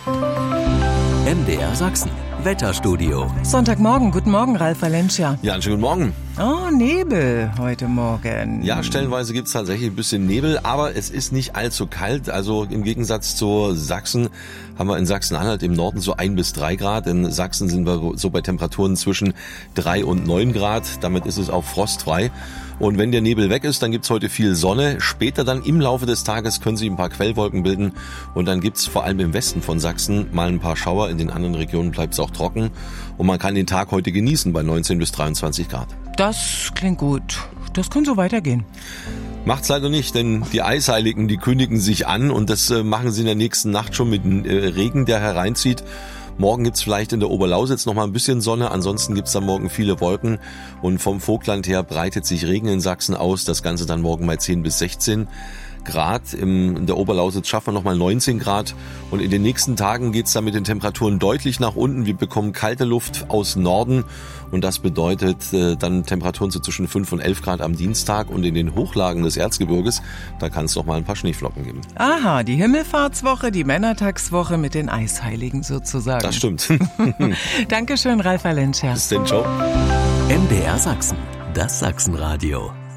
MDR Sachsen. Wetterstudio. Sonntagmorgen, guten Morgen, Ralf Valencia. Ja, einen schönen guten Morgen. Oh, Nebel heute Morgen. Ja, stellenweise gibt's tatsächlich ein bisschen Nebel, aber es ist nicht allzu kalt. Also im Gegensatz zu Sachsen haben wir in Sachsen-Anhalt im Norden so 1 bis 3 Grad. In Sachsen sind wir so bei Temperaturen zwischen 3 und 9 Grad. Damit ist es auch frostfrei. Und wenn der Nebel weg ist, dann gibt's heute viel Sonne. Später dann im Laufe des Tages können sich ein paar Quellwolken bilden. Und dann gibt's vor allem im Westen von Sachsen mal ein paar Schauer. In den anderen Regionen bleibt's auch trocken. Und man kann den Tag heute genießen bei 19 bis 23 Grad. Das klingt gut. Das kann so weitergehen. Macht's leider nicht, denn die Eisheiligen, die kündigen sich an und das machen sie in der nächsten Nacht schon mit dem Regen, der hereinzieht. Morgen gibt's vielleicht in der Oberlausitz noch mal ein bisschen Sonne, ansonsten gibt's dann morgen viele Wolken und vom Vogtland her breitet sich Regen in Sachsen aus. Das Ganze dann morgen bei 10 bis 16 Grad. In der Oberlausitz schaffen wir noch mal 19 Grad und in den nächsten Tagen geht's dann mit den Temperaturen deutlich nach unten. Wir bekommen kalte Luft aus Norden und das bedeutet dann Temperaturen so zwischen 5 und 11 Grad am Dienstag und in den Hochlagen des Erzgebirges, da kann es noch mal ein paar Schneeflocken geben. Aha, die Himmelfahrtswoche, die Männertagswoche mit den Eisheiligen sozusagen. Das stimmt. Dankeschön, Ralf Valencia. Bis denn, ciao. MDR Sachsen. Das Sachsenradio.